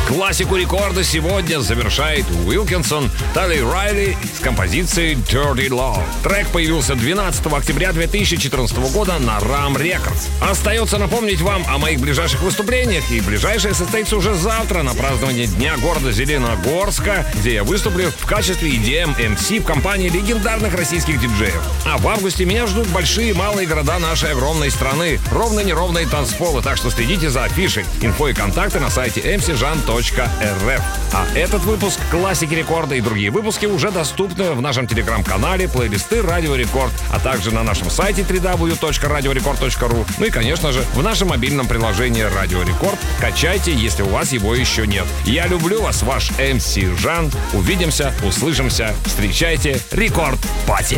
Классику рекорда сегодня завершает Уилкинсон Талли Райли с композицией Dirty Love. Трек появился 12 октября 2014 года на Ram Records. Остается напомнить вам о моих ближайших выступлениях, и ближайшее состоится уже завтра на праздновании Дня города Зеленогорска, где я выступлю в качестве EDM MC в компании легендарных российских диджеев. А в августе меня ждут большие и малые города нашей огромной страны, ровно-неровные танцполы, так что следите за афишей. Инфо и контакты на сайте mcjan.rf. А этот выпуск классики рекорда и другие выпуски уже доступны в нашем телеграм-канале, плейлисты Радио Рекорд, а также на нашем сайте www.radiorecord.ru. Ну и, конечно же, в нашем мобильном приложении Радио Рекорд. Качайте, если у вас его еще нет. Я люблю вас, ваш МС Жан. Увидимся, услышимся. Встречайте Рекорд Пати.